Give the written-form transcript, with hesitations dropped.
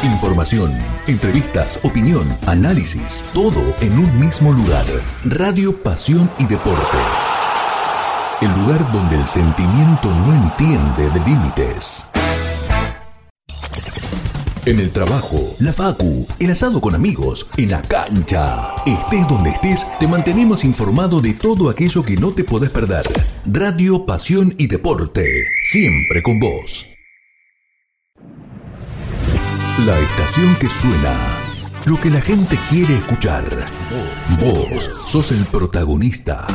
Información, entrevistas, opinión, análisis, todo en un mismo lugar. Radio Pasión y Deporte. El lugar donde el sentimiento no entiende de límites. En el trabajo, la facu, el asado con amigos, en la cancha. Estés donde estés, te mantenemos informado de todo aquello que no te podés perder. Radio Pasión y Deporte, siempre con vos. La estación que suena, lo que la gente quiere escuchar. Vos sos el protagonista.